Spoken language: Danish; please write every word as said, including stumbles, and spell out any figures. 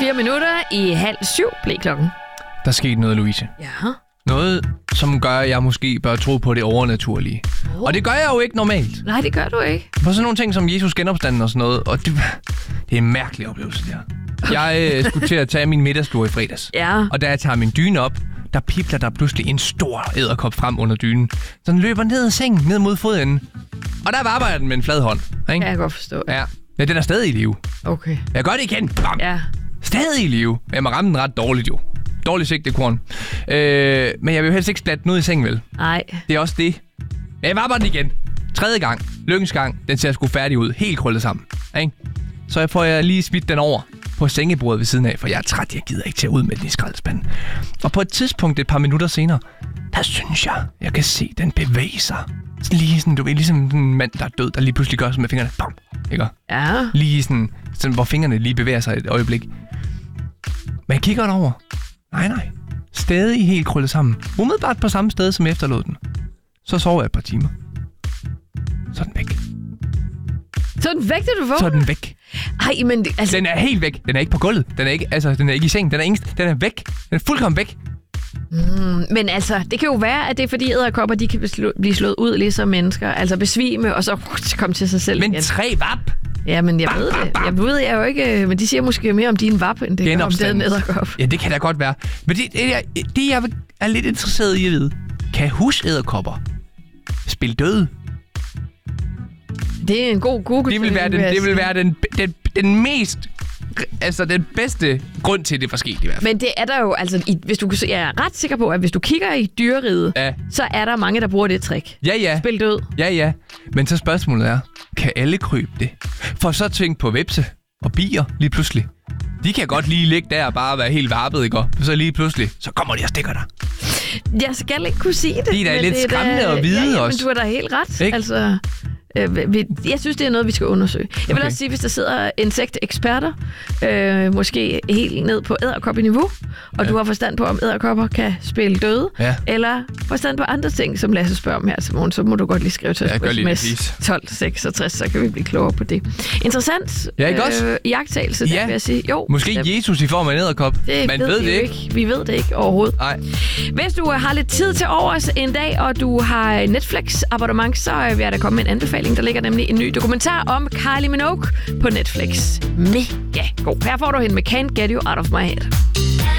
Fire minutter i halv syv blev klokken. Der skete noget, Louise. Ja. Noget, som gør, at jeg måske bør tro på det overnaturlige. Oh. Og det gør jeg jo ikke normalt. Nej, det gør du ikke. For sådan nogle ting som Jesus genopstanden og sådan noget. Og det, det er en mærkelig oplevelse, der. Jeg øh, skulle til at tage min middagslur i fredags. Ja. Og da jeg tager min dyne op, der pipler der pludselig en stor edderkop frem under dynen. Så den løber ned ad sengen, ned mod fodenden. Og der var den med en flad hånd. Ikke? Kan jeg godt forstå. Ja. Men den er stadig i live. Okay. Jeg gør det igen. Bam. Ja. Stadig i live. Jeg må ramme den ret dårligt jo. Dårligt sigtekorn. Øh, men jeg vil jo helst ikke splatte den ud i sengen, vel? Nej. Det er også det. Men jeg var bare den igen. Tredje gang. Lykkens gang. Den ser sgu færdig ud. Helt krøllet sammen. Ikke? Så jeg får jeg lige smidt den over på sengebordet ved siden af, for jeg er træt. Jeg gider ikke til at ud med den i skraldespanden. Og på et tidspunkt, et par minutter senere, der synes jeg, jeg kan se den bevæge sig. Sådan lige sådan, du ved, ligesom en mand, der er død, der lige pludselig gør sådan med fingrene. Bam! Ikke? Ja. Lige sådan, sådan, hvor fingrene lige bevæger sig et øjeblik. Men jeg kigger den over. Nej, nej. Stadig helt krøllet sammen. Umiddelbart på samme sted, som efterlod den. Så sover jeg et par timer. Så er den væk. Så er den væk, da du vågner? Så er den væk. Ej, men... Det, altså... Den er helt væk. Den er ikke på gulvet. Den er ikke, altså, den er ikke i sengen. Den er, ingen, den er væk. Den er fuldkommen væk. Mm, men altså, det kan jo være, at det er fordi edderkopper, de kan blive slået ud ligesom mennesker. Altså besvime, og så komme til sig selv Men igen. tre vap. Ja, men jeg bam, ved bam, det. bam. Jeg ved jeg jo ikke, men de siger måske mere om din vap, end det gør om den edderkop. Ja, det kan da godt være. Men det, det, jeg, det jeg er lidt interesseret i at vide, kan husæderkopper spille døde? Det er en god Google. Det vil være den, det vil være den, den, den mest... Altså, den bedste grund til, det var sket i hvert fald. Men det er der jo, altså, i, hvis du, jeg er ret sikker på, at hvis du kigger i dyreriget, ja. så er der mange, der bruger det trick. Ja, ja. Spil død. Ja, ja. Men så spørgsmålet er, kan alle krybe det? For så tænk på hvepse og bier lige pludselig. De kan godt lige ligge der og bare være helt varpet, ikke? Og så lige pludselig, så kommer de og stikker dig. Jeg skal ikke kunne sige det. Det er da lidt skræmmende at vide ja, ja, også. men du har da helt ret. Ikke? Altså... Jeg synes, det er noget, vi skal undersøge. Jeg vil okay. også sige, hvis der sidder insekteksperter, øh, måske helt ned på edderkoppeniveau, og ja. du har forstand på, om edderkopper kan spille døde, ja. eller forstand på andre ting, som Lasse spørger om her til morgen, så må du godt lige skrive til os på sms tolv seksogtres, så kan vi blive klogere på det. Interessant ja, ikke også? Øh, iagttagelse, ja. der vil jeg sige. Jo, måske det, Jesus i form af en edderkop. Det Man ved, ved vi det ikke. ikke. Vi ved det ikke overhovedet. Nej. Hvis du har lidt tid til overs en dag, og du har Netflix-abonnement, så vil jeg da komme med en anbefaling. Der ligger nemlig en ny dokumentar om Kylie Minogue på Netflix. Mega god. Her får du hende med Can't Get You Out of My Head.